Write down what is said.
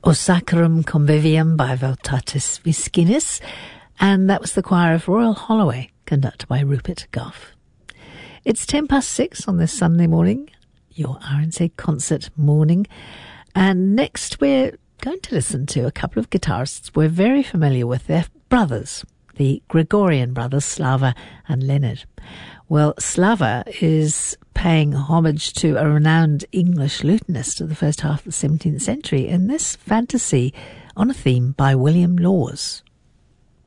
O Sacrum Convivium by Voltatis Viscinis, and that was the choir of Royal Holloway, conducted by Rupert Gough. It's 6:10 on this Sunday morning, your RNC concert morning, and next we're going to listen to a couple of guitarists we're very familiar with. They're brothers, the Gregorian brothers, Slava and Leonard. Well, Slava is paying homage to a renowned English lutenist of the first half of the 17th century in this fantasy on a theme by William Laws.